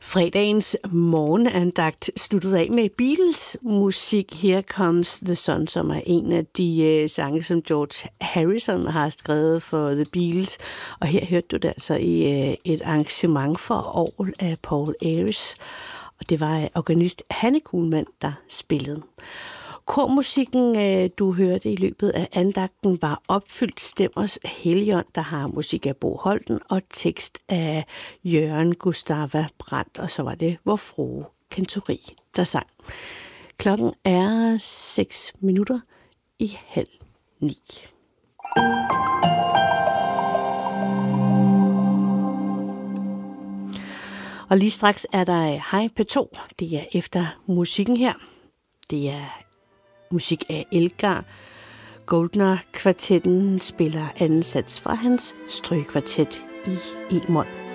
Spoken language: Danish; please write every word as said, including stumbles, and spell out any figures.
Fredagens morgenandagt sluttede af med Beatles musik. Here Comes the Sun, som er en af de øh, sange, som George Harrison har skrevet for The Beatles. Og her hørte du det altså i øh, et arrangement for orgel af Paul Ayres. Og det var organist Hanne Kuhlmann, der spillede. Kormusikken, øh, du hørte i løbet af andagten, var Opfyldt Stemmers Helligånd, der har musik af Bo Holten og tekst af Jørgen Gustava Brandt. Og så var det Vor Frue Kantori, der sang. Klokken er seks minutter i halv ni. Og lige straks er der Hej P to. Det er efter musikken her. Det er musik af Elgar. Goldner Kvartetten spiller anden sats fra hans strygekvartet i E-mol.